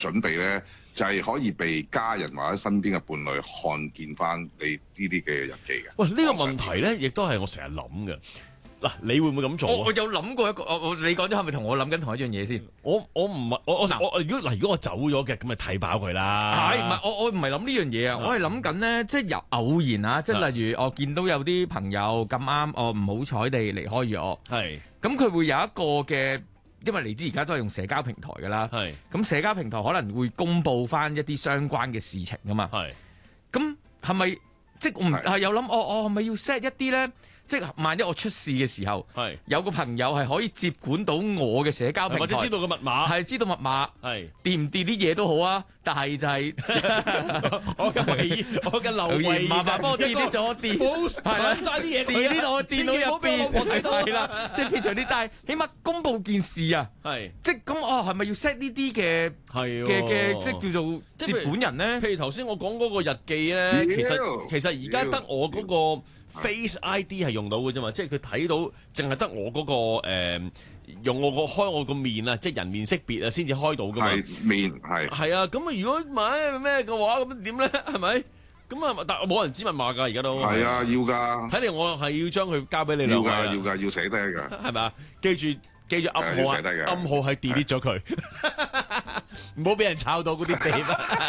準備咧，就係可以被家人或者身邊嘅伴侶看見翻你呢啲嘅日記嘅。 喂，呢個問題咧，亦都係我成日諗嘅。嗱，你會唔會咁做？ 我有諗過一個，你講咗係咪同我諗緊同一樣嘢先？ 我唔係我如果我走咗嘅，咁咪睇飽佢啦。 係唔係？我唔係諗呢樣嘢啊！我係諗緊咧，即係由偶然啊，即係例如我見到有啲朋友咁啱，我唔好彩地離開咗。 係咁佢會有一個嘅，因為你知而家都係用社交平台㗎啦。 係咁社交平台可能會公佈翻一啲相關嘅事情㗎嘛。 係咁係咪即係我唔係有諗我係咪要 set 一啲咧？即係萬一我出事嘅時候， 係有個朋友係可以接管到我嘅社交平台， 或者知道個密碼， 係知道密碼， 係跌唔跌啲嘢都好啊。但係就係我嘅留位， 麻煩幫我 delete 咗電， 冇散晒啲嘢佢啊 delete 我電腦入邊， 我睇到係啦，即係撇除啲，但係起碼公佈件事啊， 係即係咁係咪要 set 呢啲嘅係嘅即係叫做接管人咧？ 譬如頭先我講嗰個日記咧，其實而家得我嗰個 Face ID 係用到嘅啫嘛，即係佢睇到淨係得我嗰個用開我個面啊，即係人面識別啊，先至開到噶嘛。 係面係啊，咁啊如果買咩嘅話，咁點咧？係咪？咁啊，但冇人知密碼㗎，而家都係啊，要㗎。 睇嚟我係要將佢交俾你兩位啦。 要㗎，要寫低㗎。 係咪啊？記住暗號啊！暗號係 delete 咗佢，唔好俾人抄到嗰啲秘密。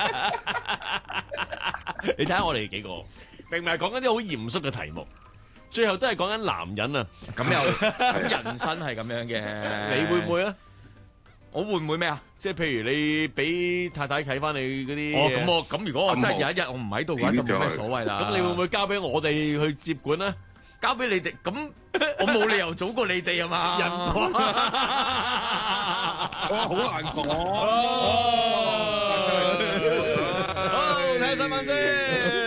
你睇下我哋幾個，明明係講緊啲好嚴肅嘅題目，最後都係講緊男人啊！ 咁又人生係咁樣嘅， 你會唔會啊？ 我會唔會咩啊？ 即係譬如你俾太太睇翻你嗰啲， 咁如果我真係有一日我唔喺度嘅話，就冇咩所謂啦。 咁你會唔會交俾我哋去接管咧？ 交俾你哋，咁我冇理由早過你哋啊嘛！ 人好難講。 好，睇新聞先。